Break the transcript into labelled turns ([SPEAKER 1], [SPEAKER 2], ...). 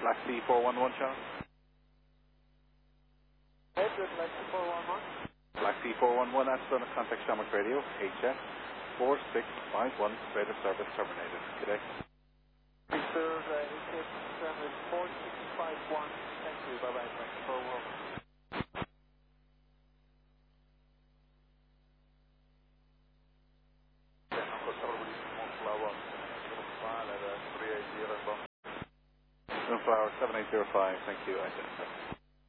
[SPEAKER 1] Black Sea 411, Charles.
[SPEAKER 2] Edward, Black Sea 411.
[SPEAKER 1] Black Sea 411, Arizona contact Shamrock Radio, HF 4651, radar service terminated. Good day.
[SPEAKER 2] Sir, HF service 4651. Thank you, bye-bye, Black Sea 411.
[SPEAKER 1] Moonflower 7805, thank you, identify.